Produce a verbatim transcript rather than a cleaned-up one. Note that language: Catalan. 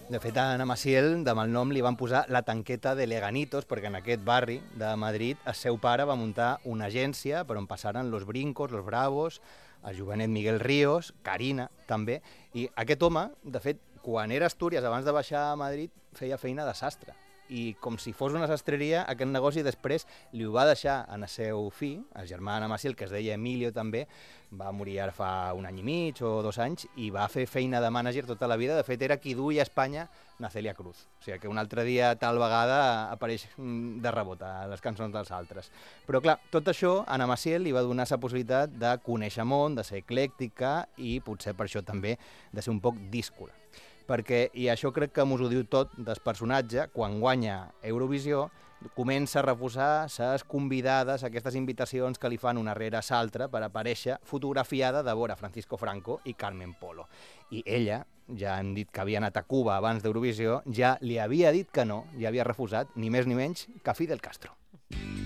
De fet, a Ana Maciel, de malnom, li van posar la tanqueta de Leganitos, perquè en aquest barri de Madrid el seu pare va muntar una agència per on passaren los Brincos, los Bravos, el jovenet Miguel Ríos, Carina, també. I aquest home, de fet, quan era a Astúries, abans de baixar a Madrid, feia feina de sastre. I com si fos una sastreria, aquest negoci després li ho va deixar en el seu fill, el germà d'Ana Maciel, que es deia Emilio també, va morir ara fa un any i mig o dos anys, i va fer feina de mànager tota la vida. De fet, era qui duia a Espanya na Celia Cruz. O sigui que un altre dia, tal vegada, apareix de rebot a les cançons dels altres. Però clar, tot això a Ana Maciel li va donar la possibilitat de conèixer món, de ser eclèctica i potser per això també de ser un poc díscola. Perquè, i això crec que mos ho diu tot del personatge, quan guanya Eurovisió, comença a refusar les convidades, aquestes invitacions que li fan una rere l'altra per aparèixer fotografiada de vora Francisco Franco i Carmen Polo. I ella, ja hem dit que havia anat a Cuba abans d'Eurovisió, ja li havia dit que no, ja havia refusat ni més ni menys que Fidel Castro.